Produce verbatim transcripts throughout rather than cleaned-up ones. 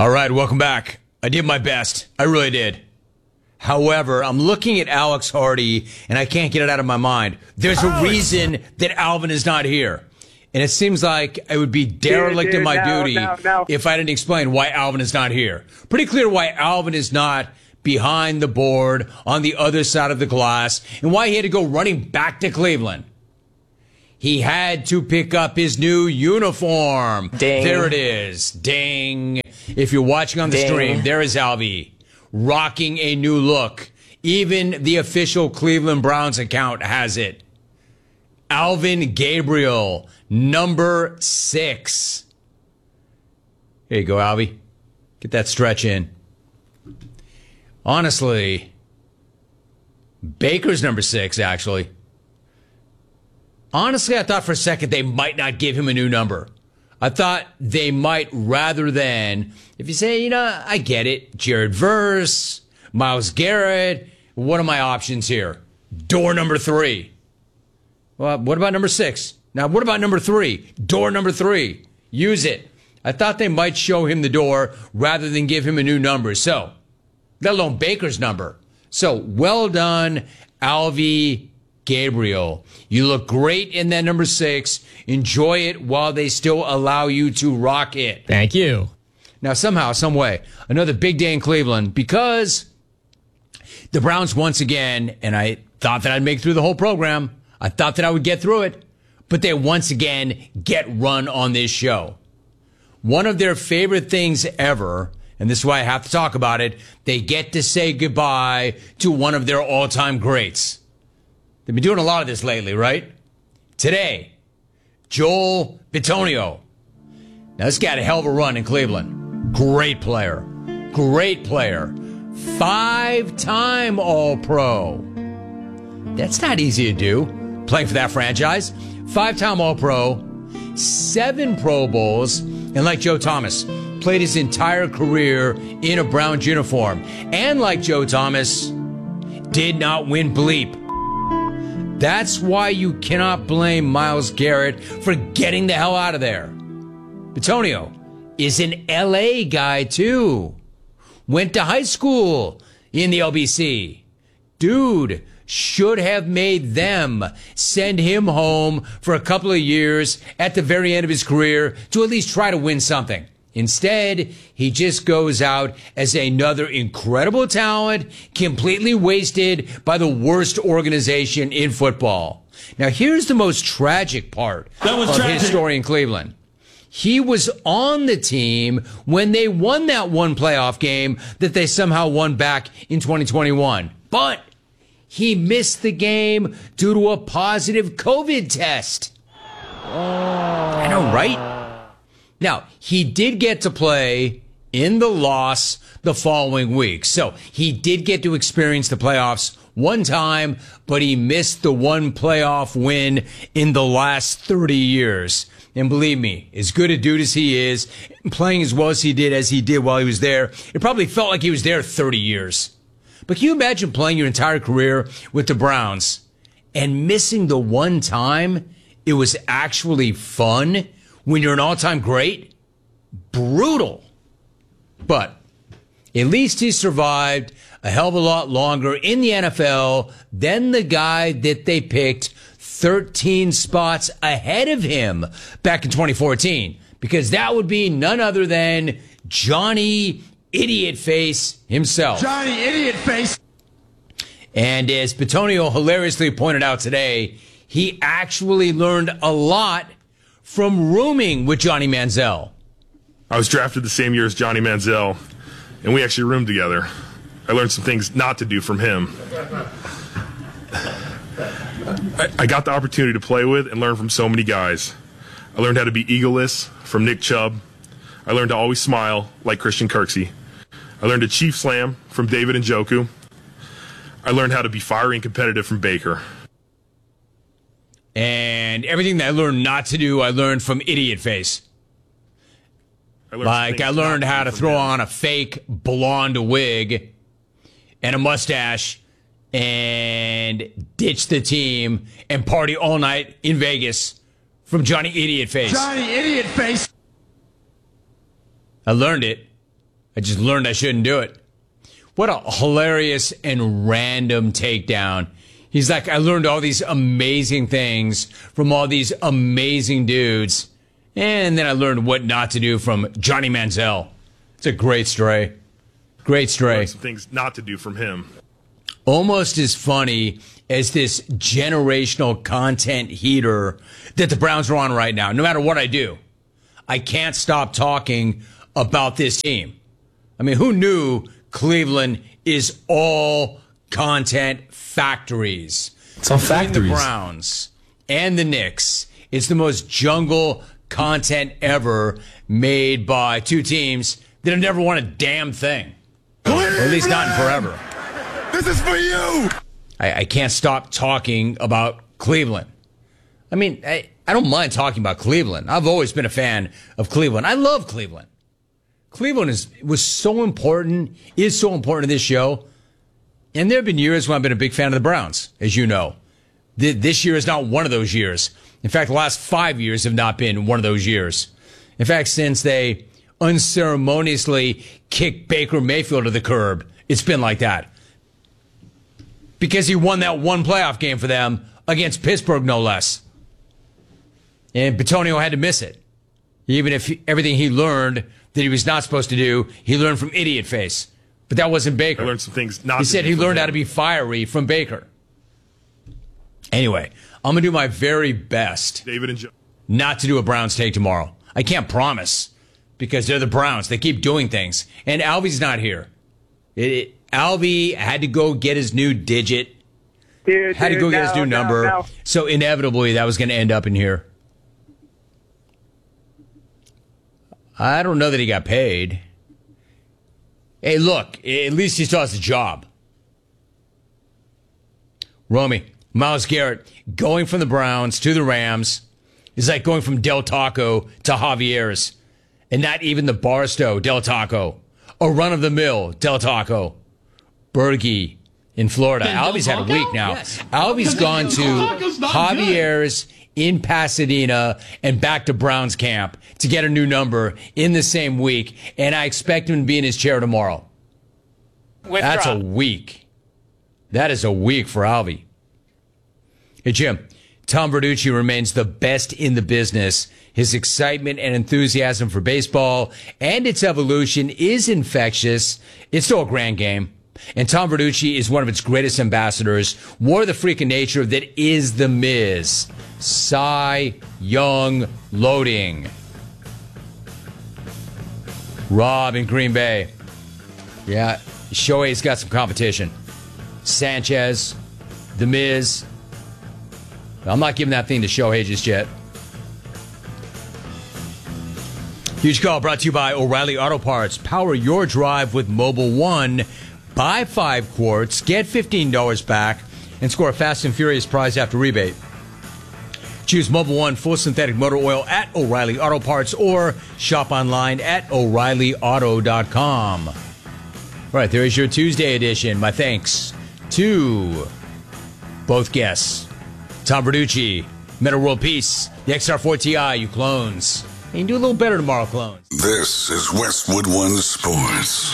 All right, welcome back. I did my best. I really did. However, I'm looking at Alex Hardy, and I can't get it out of my mind. There's a reason that Alvin is not here. And it seems like I would be derelict dude, in my no, duty no, no. if I didn't explain why Alvin is not here. Pretty clear why Alvin is not behind the board on the other side of the glass and why he had to go running back to Cleveland. He had to pick up his new uniform. Ding. There it is. Ding. If you're watching on the Ding. stream, there is Alvy rocking a new look. Even the official Cleveland Browns account has it. Alvin Gabriel, number six. Here you go, Alvy. Get that stretch in. Honestly, Baker's number six, actually. Honestly, I thought for a second they might not give him a new number. I thought they might, rather than, if you say, you know, I get it, Jared Verse, Myles Garrett, what are my options here? Door number three. Well, what about number six? Now, what about number three? Door number three. Use it. I thought they might show him the door rather than give him a new number. So, let alone Baker's number. So, well done, Alvy Gabriel. You look great in that number six. Enjoy it while they still allow you to rock it. Thank you. Now, somehow, some way, another big day in Cleveland because the Browns once again, and I thought that I'd make it through the whole program. I thought that I would get through it, but they once again get run on this show. One of their favorite things ever, and this is why I have to talk about it, they get to say goodbye to one of their all-time greats. They've been doing a lot of this lately, right? Today, Joel Bitonio. Now, this guy had a hell of a run in Cleveland. Great player. Great player. Five-time All-Pro. That's not easy to do. Playing for that franchise. Five-time All-Pro. Seven Pro Bowls. And like Joe Thomas, played his entire career in a Browns uniform. And like Joe Thomas, did not win bleep. That's why you cannot blame Myles Garrett for getting the hell out of there. Bitonio is an L A guy, too. Went to high school in the L B C. Dude should have made them send him home for a couple of years at the very end of his career to at least try to win something. Instead, he just goes out as another incredible talent, completely wasted by the worst organization in football. Now, here's the most tragic part That was of tragic. his story in Cleveland. He was on the team when they won that one playoff game that they somehow won back in twenty twenty-one. But he missed the game due to a positive COVID test. I know, right? Now, he did get to play in the loss the following week. So he did get to experience the playoffs one time, but he missed the one playoff win in the last thirty years. And believe me, as good a dude as he is, playing as well as he did as he did while he was there, it probably felt like he was there thirty years. But can you imagine playing your entire career with the Browns and missing the one time it was actually fun when you're an all-time great? Brutal. But at least he survived a hell of a lot longer in the N F L than the guy that they picked thirteen spots ahead of him back in twenty fourteen. Because that would be none other than Johnny Idiot Face himself. Johnny Idiot Face. And as Bitonio hilariously pointed out today, he actually learned a lot from rooming with Johnny Manziel. I was drafted the same year as Johnny Manziel, and we actually roomed together. I learned some things not to do from him. I, I got the opportunity to play with and learn from so many guys. I learned how to be egoless from Nick Chubb. I learned to always smile like Christian Kirksey. I learned to chief slam from David Njoku. I learned how to be fiery and competitive from Baker. And everything that I learned not to do, I learned from Idiot Face. I learned Like I learned how to throw on a fake blonde wig and a mustache and ditch the team and party all night in Vegas from Johnny Idiot Face. Johnny Idiot Face. I learned it. I just learned I shouldn't do it. What a hilarious and random takedown. He's like, I learned all these amazing things from all these amazing dudes. And then I learned what not to do from Johnny Manziel. It's a great stray. Great stray. Some things not to do from him. Almost as funny as this generational content heater that the Browns are on right now. No matter what I do, I can't stop talking about this team. I mean, who knew Cleveland is all content factories? It's all Between factories. The Browns and the Knicks. It's the most jungle content ever made by two teams that have never won a damn thing. Or at least not in forever. This is for you! I, I can't stop talking about Cleveland. I mean, I, I don't mind talking about Cleveland. I've always been a fan of Cleveland. I love Cleveland. Cleveland is was so important, is so important to this show. And there have been years when I've been a big fan of the Browns, as you know. Th- this year is not one of those years. In fact, the last five years have not been one of those years. In fact, since they unceremoniously kicked Baker Mayfield to the curb, it's been like that. Because he won that one playoff game for them against Pittsburgh, no less. And Bitonio had to miss it. Even if he, everything he learned that he was not supposed to do, he learned from idiot face. But that wasn't Baker. I learned some things not He to said do he from learned him. how to be fiery from Baker. Anyway, I'm going to do my very best David and Joe. not to do a Browns take tomorrow. I can't promise because they're the Browns. They keep doing things. And Alvy's not here. It, it, Alvy had to go get his new digit. Dude, Had to dude, go get no, his new no, number. no. So inevitably that was going to end up in here. I don't know that he got paid. Hey, look, at least he still has a job. Romy, Myles Garrett going from the Browns to the Rams is like going from Del Taco to Javier's. And not even the Barstow Del Taco. A run-of-the-mill Del Taco. Bergie in Florida. Alvy's had a week now. Yes. Alvy's gone to Taco's not good. Javier's in Pasadena and back to Browns camp to get a new number in the same week. And I expect him to be in his chair tomorrow. Withdraw. That's a week. That is a week for Alvy. Hey, Jim. Tom Verducci remains the best in the business. His excitement and enthusiasm for baseball and its evolution is infectious. It's still a grand game. And Tom Verducci is one of its greatest ambassadors. War of the freaking nature that is the Miz. Cy Young loading. Rob in Green Bay. Yeah, Shohei's got some competition. Sanchez, the Miz. I'm not giving that thing to Shohei just yet. Huge call brought to you by O'Reilly Auto Parts. Power your drive with Mobile One. Buy five quarts, get fifteen dollars back, and score a Fast and Furious prize after rebate. Choose Mobile One full synthetic motor oil at O'Reilly Auto Parts or shop online at O'Reilly Auto dot com. All right, there is your Tuesday edition. My thanks to both guests. Tom Verducci, Meta World Peace, the X R four T I, you clones. And you can do a little better tomorrow, clones. This is Westwood One Sports.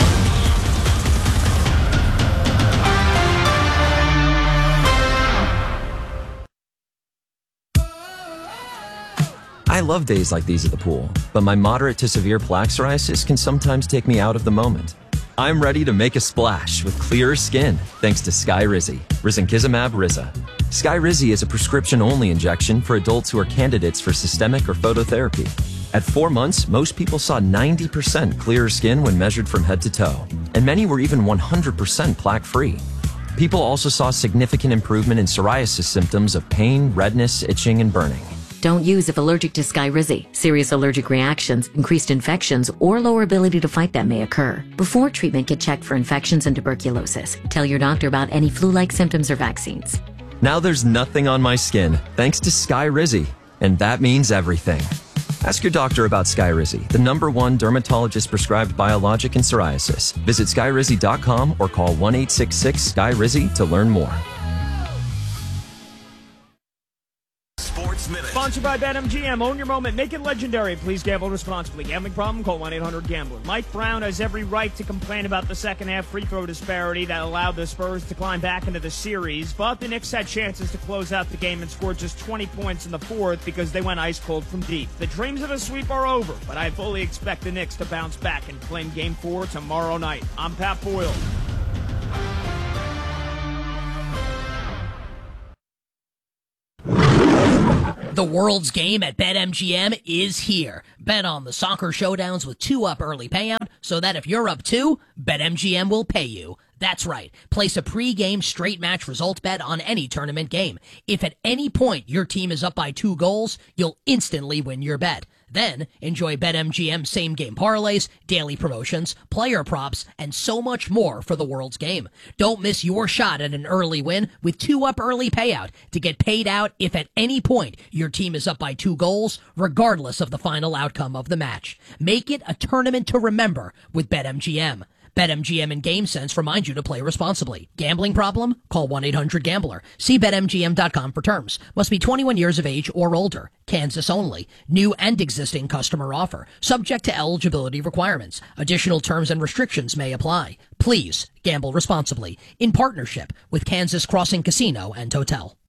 I love days like these at the pool, but my moderate to severe plaque psoriasis can sometimes take me out of the moment. I'm ready to make a splash with clearer skin thanks to Skyrizi, Risankizumab Riza. Skyrizi is a prescription-only injection for adults who are candidates for systemic or phototherapy. At four months, most people saw ninety percent clearer skin when measured from head to toe, and many were even one hundred percent plaque-free. People also saw significant improvement in psoriasis symptoms of pain, redness, itching, and burning. Don't use if allergic to Skyrizi. Serious allergic reactions, increased infections, or lower ability to fight them may occur. Before treatment, get checked for infections and tuberculosis. Tell your doctor about any flu-like symptoms or vaccines. Now there's nothing on my skin thanks to Skyrizi, and that means everything. Ask your doctor about Skyrizi, the number one dermatologist-prescribed biologic in psoriasis. Visit skyrizi dot com or call one eight six six Sky Rizi to learn more. Sports Minute. sponsored by BetMGM. Own your moment. Make it legendary. Please gamble responsibly. Gambling problem? Call one eight hundred gambler. Mike Brown has every right to complain about the second half free throw disparity that allowed the Spurs to climb back into the series. But the Knicks had chances to close out the game and scored just twenty points in the fourth because they went ice cold from deep. The dreams of a sweep are over, but I fully expect the Knicks to bounce back and claim game four tomorrow night. I'm Pat Boyle. The world's game at BetMGM is here. Bet on the soccer showdowns with two up early payout so that if you're up two, BetMGM will pay you. That's right. Place a pre-game straight match result bet on any tournament game. If at any point your team is up by two goals, you'll instantly win your bet. Then, enjoy BetMGM same-game parlays, daily promotions, player props, and so much more for the world's game. Don't miss your shot at an early win with two-up early payout to get paid out if at any point your team is up by two goals, regardless of the final outcome of the match. Make it a tournament to remember with BetMGM. BetMGM and GameSense remind you to play responsibly. Gambling problem? Call one eight hundred gambler. See Bet M G M dot com for terms. Must be twenty-one years of age or older. Kansas only. New and existing customer offer. Subject to eligibility requirements. Additional terms and restrictions may apply. Please gamble responsibly. In partnership with Kansas Crossing Casino and Hotel.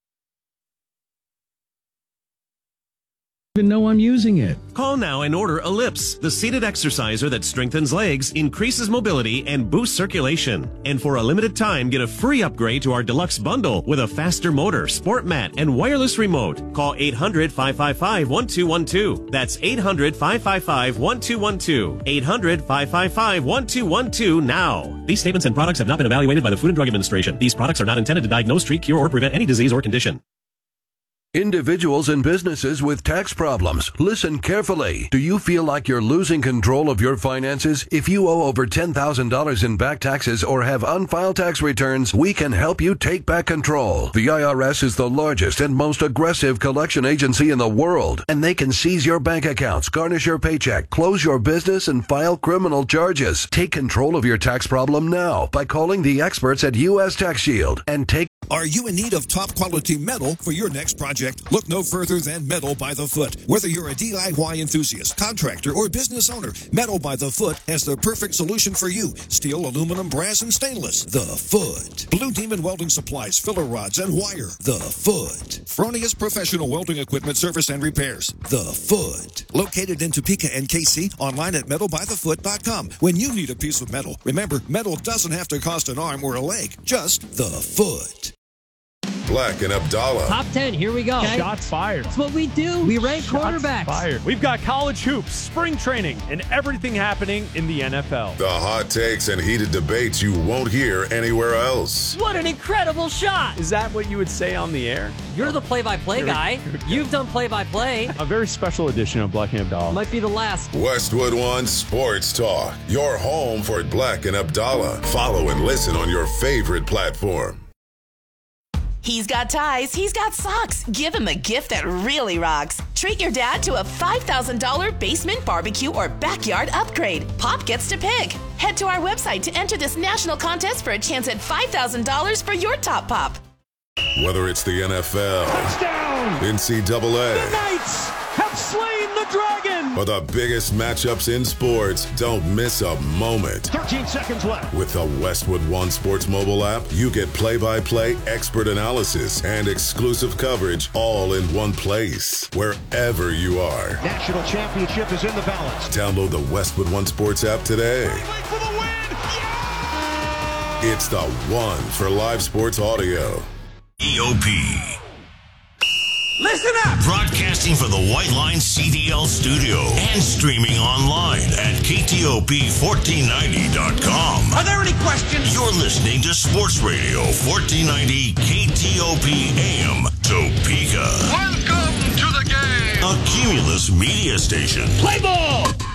Even know I'm using it. Call now and order Ellipse, the seated exerciser that strengthens legs, increases mobility, and boosts circulation. And for a limited time, get a free upgrade to our deluxe bundle with a faster motor, sport mat, and wireless remote. Call eight hundred, five five five, one two one two. That's eight hundred, five five five, one two one two. eight hundred, five five five, one two one two now. These statements and products have not been evaluated by the Food and Drug Administration. These products are not intended to diagnose, treat, cure, or prevent any disease or condition. Individuals and businesses with tax problems, listen carefully. Do you feel like you're losing control of your finances? If you owe over ten thousand dollars in back taxes or have unfiled tax returns, we can help you take back control. The I R S is the largest and most aggressive collection agency in the world, and they can seize your bank accounts, garnish your paycheck, close your business, and file criminal charges. Take control of your tax problem now by calling the experts at U S Tax Shield and take. Are you in need of top quality metal for your next project? Look no further than Metal by the Foot. Whether you're a D I Y enthusiast, contractor, or business owner, Metal by the Foot has the perfect solution for you. Steel, aluminum, brass, and stainless. The Foot. Blue Demon Welding Supplies, filler rods, and wire. The Foot. Fronius Professional Welding Equipment Service and Repairs. The Foot. Located in Topeka and K C, online at metal by the foot dot com. When you need a piece of metal, remember, metal doesn't have to cost an arm or a leg. Just the Foot. Black and Abdallah. Top ten, here we go. Okay. Shots fired. That's what we do. We rank Shots quarterbacks. Fired. We've got college hoops, spring training, and everything happening in the N F L. The hot takes and heated debates you won't hear anywhere else. What an incredible shot. Is that what you would say on the air? You're the play-by-play guy. You've done play-by-play. A very special edition of Black and Abdallah. Might be the last. Westwood One Sports Talk. Your home for Black and Abdallah. Follow and listen on your favorite platform. He's got ties, he's got socks. Give him a gift that really rocks. Treat your dad to a five thousand dollars basement, barbecue, or backyard upgrade. Pop gets to pick. Head to our website to enter this national contest for a chance at five thousand dollars for your top pop. Whether it's the N F L, touchdown, N C double A, the Knights have slain the dragon, or the biggest matchups in sports, don't miss a moment. thirteen seconds left. With the Westwood One Sports mobile app, you get play-by-play, expert analysis, and exclusive coverage all in one place, wherever you are. National championship is in the balance. Download the Westwood One Sports app today. For the win. Yeah! It's the one for live sports audio. E O P. Listen up! Broadcasting for the White Line C D L studio and streaming online at K T O P fourteen ninety dot com. Are there any questions? You're listening to Sports Radio fourteen ninety K T O P A M Topeka. Welcome to the game! A Cumulus media station. Play ball!